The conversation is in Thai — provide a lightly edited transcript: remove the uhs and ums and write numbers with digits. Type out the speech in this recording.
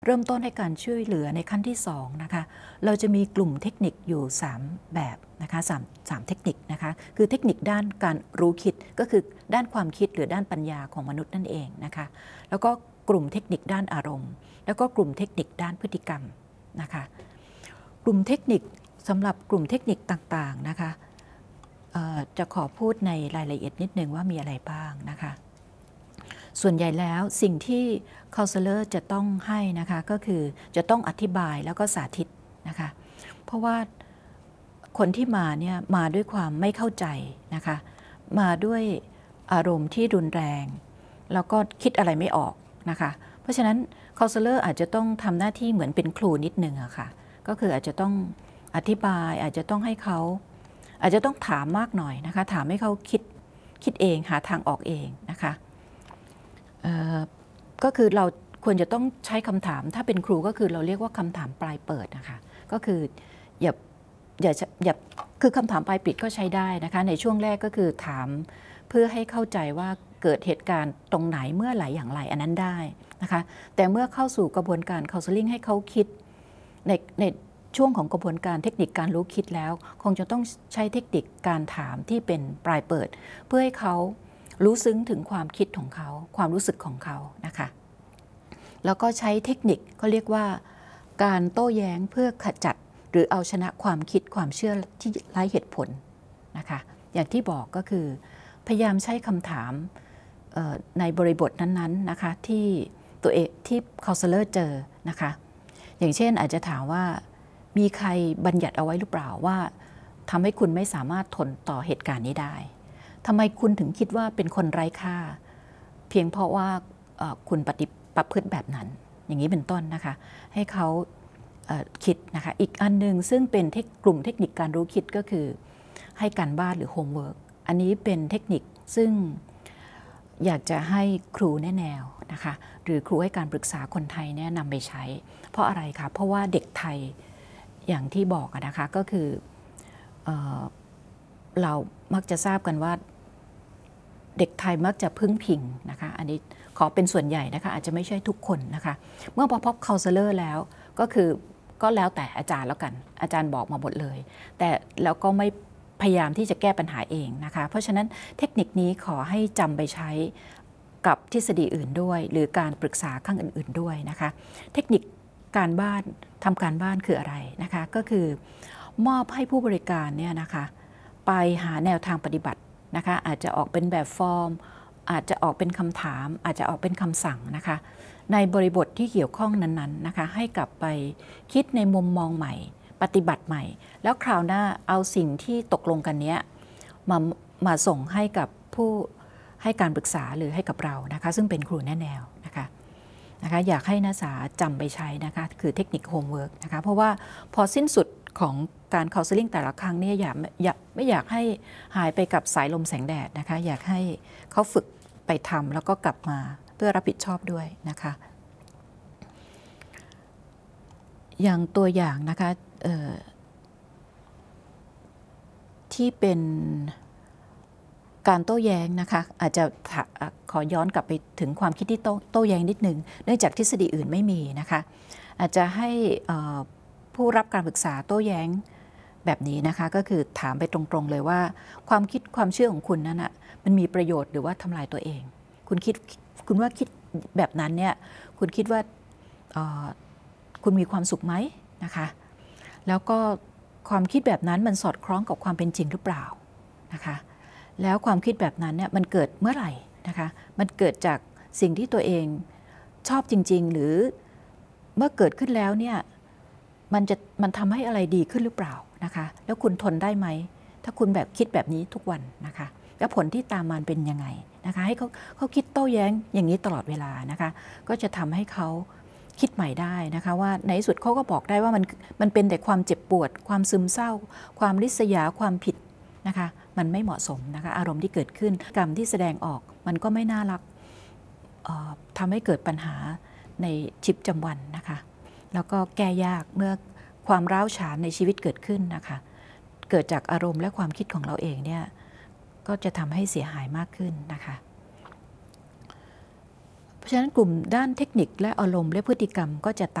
เริ่มต้นให้การช่วยเหลือในขั้นที่2นะคะเราจะมีกลุ่มเทคนิคอยู่3แบบนะคะ3เทคนิคนะคะคือเทคนิคด้านการรู้คิดก็คือด้านความคิดหรือด้านปัญญาของมนุษย์นั่นเองนะคะแล้วก็กลุ่มเทคนิคด้านอารมณ์แล้วก็กลุ่มเทคนิคด้านพฤติกรรมนะคะกลุ่มเทคนิคสำหรับกลุ่มเทคนิคต่างๆนะคะจะขอพูดในรายละเอียดนิดนึงว่ามีอะไรบ้างนะคะส่วนใหญ่แล้วสิ่งที่ counselor จะต้องให้นะคะก็คือจะต้องอธิบายแล้วก็สาธิตนะคะเพราะว่าคนที่มาเนี่ยมาด้วยความไม่เข้าใจนะคะมาด้วยอารมณ์ที่รุนแรงแล้วก็คิดอะไรไม่ออกนะคะเพราะฉะนั้น counselor อาจจะต้องทำหน้าที่เหมือนเป็นครูนิดนึงอะค่ะก็คืออาจจะต้องอธิบายอาจจะต้องให้เขาอาจจะต้องถามมากหน่อยนะคะถามให้เขาคิดเองหาทางออกเองนะคะก็คือเราควรจะต้องใช้คำถามถ้าเป็นครูก็คือเราเรียกว่าคำถามปลายเปิดนะคะก็คืออย่าคือคำถามปลายปิดก็ใช้ได้นะคะในช่วงแรกก็คือถามเพื่อให้เข้าใจว่าเกิดเหตุการณ์ตรงไหนเมื่อไหร่อย่างไรอันนั้นได้นะคะแต่เมื่อเข้าสู่กระบวนการ counseling ให้เขาคิดในช่วงของกระบวนการเทคนิคการรู้คิดแล้วคงจะต้องใช้เทคนิคการถามที่เป็นปลายเปิดเพื่อให้เขารู้ซึ้งถึงความคิดของเขาความรู้สึกของเขานะคะแล้วก็ใช้เทคนิคเขาเรียกว่าการโต้แย้งเพื่อขจัดหรือเอาชนะความคิดความเชื่อที่ไร้เหตุผลนะคะอย่างที่บอกก็คือพยายามใช้คำถามในบริบทนั้นๆนะคะที่ตัวเองที่ counselor เจอนะคะอย่างเช่นอาจจะถามว่ามีใครบัญญัติเอาไว้หรือเปล่าว่าทำให้คุณไม่สามารถทนต่อเหตุการณ์นี้ได้ทำไมคุณถึงคิดว่าเป็นคนไร้ค่าเพียงเพราะว่าคุณประพฤติแบบนั้นอย่างนี้เป็นต้นนะคะให้เขาคิดนะคะอีกอันหนึ่งซึ่งเป็นกลุ่มเทคนิคการรู้คิดก็คือให้การบ้านหรือโฮมเวิร์กอันนี้เป็นเทคนิคซึ่งอยากจะให้ครูแนะแนวนะคะหรือครูให้การปรึกษาคนไทยเนี่ยนำไปใช้เพราะอะไรคะเพราะว่าเด็กไทยอย่างที่บอกนะคะก็คือเรามักจะทราบกันว่าเด็กไทยมักจะพึ่งพิงนะคะอันนี้ขอเป็นส่วนใหญ่นะคะอาจจะไม่ใช่ทุกคนนะคะเมื่อพบคาสเลอร์แล้วก็แล้วแต่อาจารย์แล้วกันอาจารย์บอกมาหมดเลยแต่แล้วก็ไม่พยายามที่จะแก้ปัญหาเองนะคะเพราะฉะนั้นเทคนิคนี้ขอให้จำไปใช้กับทฤษฎีอื่นด้วยหรือการปรึกษาข้างอื่นๆด้วยนะคะเทคนิคการบ้านทำการบ้านคืออะไรนะคะก็คือมอบให้ผู้บริการเนี่ยนะคะไปหาแนวทางปฏิบัตินะคะอาจจะออกเป็นแบบฟอร์มอาจจะออกเป็นคำถามอาจจะออกเป็นคำสั่งนะคะในบริบทที่เกี่ยวข้องนั้นๆนะคะให้กลับไปคิดในมุมมองใหม่ปฏิบัติใหม่แล้วคราวหน้าเอาสิ่งที่ตกลงกันเนี้ยมาส่งให้กับผู้ให้การปรึกษาหรือให้กับเรานะคะซึ่งเป็นครูแนะแนวนะคะอยากให้นักศึกษาจำไปใช้นะคะคือเทคนิคโฮมเวิร์กนะคะเพราะว่าพอสิ้นสุดของการคาสลิ่งแต่ละครั้งเนี่ยไม่อยากให้หายไปกับสายลมแสงแดดนะคะอยากให้เขาฝึกไปทำแล้วก็กลับมาเพื่อรับผิดชอบด้วยนะคะอย่างตัวอย่างนะคะที่เป็นการโต้แย้งนะคะอาจจะขอย้อนกลับไปถึงความคิดที่โต้แย้งนิดนึงเนื่องจากทฤษฎีอื่นไม่มีนะคะอาจจะให้ผู้รับการปรึกษาโต้แย้งแบบนี้นะคะก็คือถามไปตรงๆเลยว่าความคิดความเชื่อของคุณนั้นนะมันมีประโยชน์หรือว่าทำลายตัวเองคุณว่าคิดแบบนั้นเนี่ยคุณคิดว่าคุณมีความสุขไหมนะคะแล้วก็ความคิดแบบนั้นมันสอดคล้องกับความเป็นจริงหรือเปล่านะคะแล้วความคิดแบบนั้นเนี่ยมันเกิดเมื่อไหร่นะคะมันเกิดจากสิ่งที่ตัวเองชอบจริงๆหรือเมื่อเกิดขึ้นแล้วเนี่ยมันทำให้อะไรดีขึ้นหรือเปล่านะคะแล้วคุณทนได้ไหมถ้าคุณแบบคิดแบบนี้ทุกวันนะคะแล้วผลที่ตามมาเป็นยังไงนะคะให้เขาคิดโต้แย้งอย่างนี้ตลอดเวลานะคะก็จะทำให้เขาคิดใหม่ได้นะคะว่าในที่สุดเขาก็บอกได้ว่ามันเป็นแต่ความเจ็บปวดความซึมเศร้าความริษยาความผิดนะคะมันไม่เหมาะสมนะคะอารมณ์ที่เกิดขึ้นกรรมที่แสดงออกมันก็ไม่น่ารักทำให้เกิดปัญหาในชีวิตประจำวันนะคะแล้วก็แก้ยากเมื่อความร้าวฉานในชีวิตเกิดขึ้นนะคะเกิดจากอารมณ์และความคิดของเราเองเนี่ยก็จะทำให้เสียหายมากขึ้นนะคะเพราะฉะนั้นกลุ่มด้านเทคนิคและอารมณ์และพฤติกรรมก็จะต่าง